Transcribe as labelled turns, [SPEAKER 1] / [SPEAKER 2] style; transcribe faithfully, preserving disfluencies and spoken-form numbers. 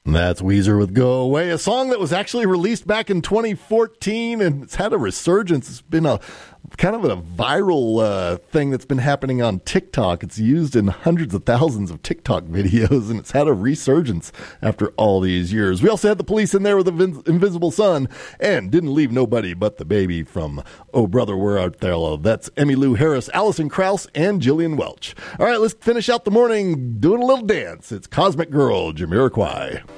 [SPEAKER 1] That's Weezer with Go Away, a song that was actually released back in twenty fourteen, and it's had a resurgence. It's been a kind of a viral uh, thing that's been happening on TikTok. It's used in hundreds of thousands of TikTok videos, and it's had a resurgence after all these years. We also had the Police in there with Invis- Invisible Sun, and Didn't Leave Nobody But the Baby from Oh Brother, Where Art Thou? That's Emmylou Harris, Alison Krauss, and Jillian Welch. All right, let's finish out the morning doing a little dance. It's Cosmic Girl, Jamiroquai.